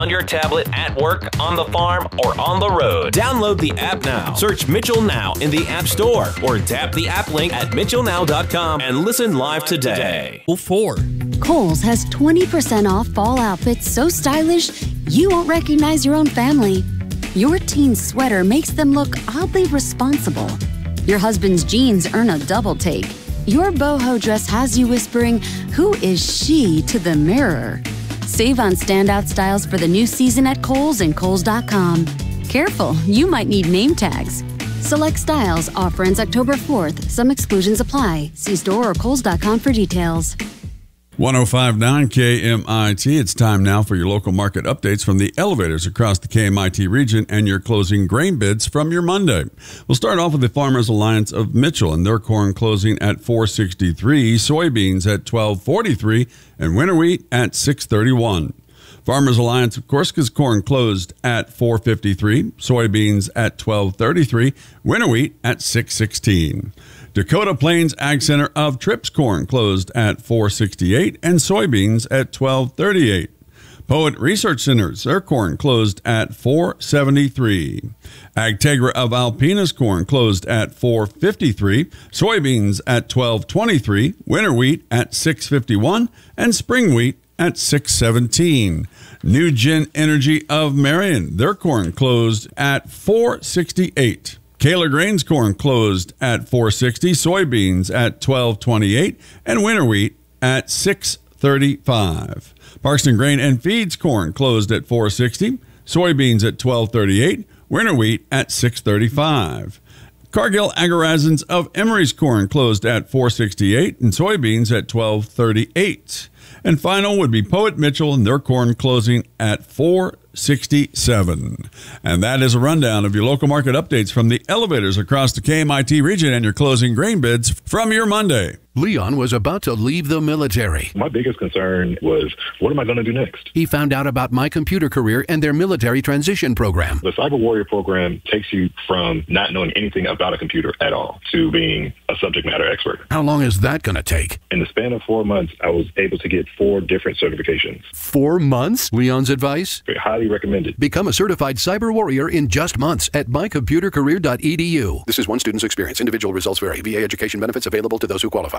on your tablet, at work, on the farm, or on the road. Download the app now. Search Mitchell Now in the App Store or tap the app link at mitchellnow.com and listen live today. 4. Kohl's has 20% off fall outfits so stylish you won't recognize your own family. Your teen's sweater makes them look oddly responsible. Your husband's jeans earn a double take. Your boho dress has you whispering, "Who is she?" to the mirror. Save on standout styles for the new season at Kohl's and Kohls.com. Careful, you might need name tags. Select styles. Offer ends October 4th. Some exclusions apply. See store or Kohls.com for details. 105.9 KMIT. It's time now for your local market updates from the elevators across the KMIT region and your closing grain bids from your Monday. We'll start off with the Farmers Alliance of Mitchell and their corn closing at $4.63, soybeans at $12.43, and winter wheat at $6.31. Farmers Alliance of Corsica's corn closed at $4.53, soybeans at $12.33, winter wheat at $6.16. Dakota Plains Ag Center of Tripp's corn closed at $4.68 and soybeans at $12.38. Poet Research Centers, their corn closed at $4.73. Agtegra of Alpena's corn closed at $4.53, soybeans at $12.23, winter wheat at $6.51, and spring wheat at $6.17. Nugent Energy of Marion, their corn closed at $4.68. Kaler Grains corn closed at $4.60, soybeans at $12.28, and winter wheat at $6.35. Parkston Grain and Feeds corn closed at $4.60, soybeans at $12.38, winter wheat at $6.35. Cargill Agarazins of Emery's corn closed at $4.68 and soybeans at $12.38. And final would be Poet Mitchell and their corn closing at $4.67. And that is a rundown of your local market updates from the elevators across the KMIT region and your closing grain bids from your Monday. Leon was about to leave the military. My biggest concern was, what am I going to do next? He found out about My Computer Career and their military transition program. The Cyber Warrior program takes you from not knowing anything about a computer at all to being a subject matter expert. How long is that going to take? In the span of 4 months, I was able to get 4 different certifications. 4 months? Leon's advice? Highly recommended. Become a certified cyber warrior in just months at mycomputercareer.edu. This is one student's experience. Individual results vary. VA education benefits available to those who qualify.